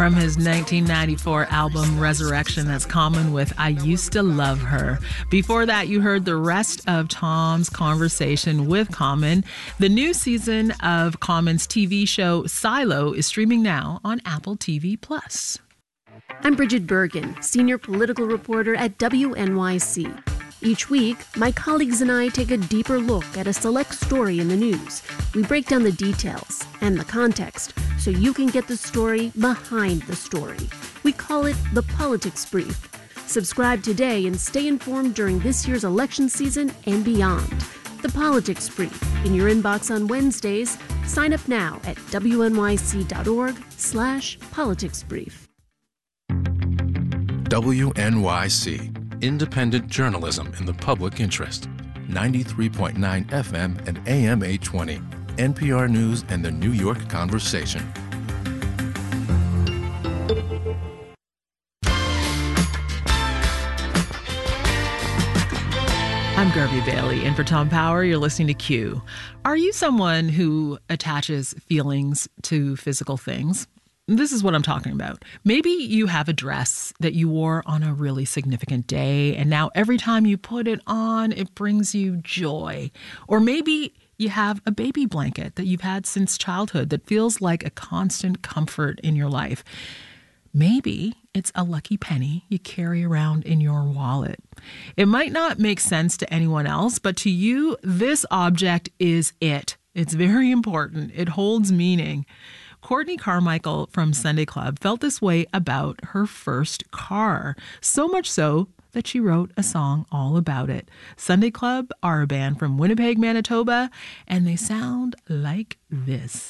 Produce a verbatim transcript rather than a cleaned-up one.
From his nineteen ninety-four album Resurrection, that's Common with I Used to Love Her. Before that, you heard the rest of Tom's conversation with Common. The new season of Common's T V show Silo is streaming now on Apple T V Plus. I'm Bridget Bergen, senior political reporter at W N Y C. Each week, my colleagues and I take a deeper look at a select story in the news. We break down the details and the context so you can get the story behind the story. We call it the Politics Brief. Subscribe today and stay informed during this year's election season and beyond. The Politics Brief in your inbox on Wednesdays. Sign up now at W N Y C dot org slash politics brief. W N Y C, independent journalism in the public interest. ninety-three point nine F M and A M eight twenty. N P R News and the New York Conversation. I'm Garvey Bailey, and for Tom Power, you're listening to Q. Are you someone who attaches feelings to physical things? This is what I'm talking about. Maybe you have a dress that you wore on a really significant day, and now every time you put it on, it brings you joy. Or maybe you have a baby blanket that you've had since childhood that feels like a constant comfort in your life. Maybe it's a lucky penny you carry around in your wallet. It might not make sense to anyone else, but to you, this object is it. It's very important. It holds meaning. Courtney Carmichael from Sunday Club felt this way about her first car, so much so that she wrote a song all about it. Sunday Club are a band from Winnipeg, Manitoba, and they sound like this.